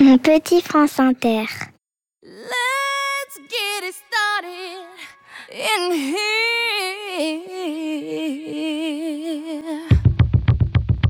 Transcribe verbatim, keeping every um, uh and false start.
Mon petit France Inter. Let's get it started in here.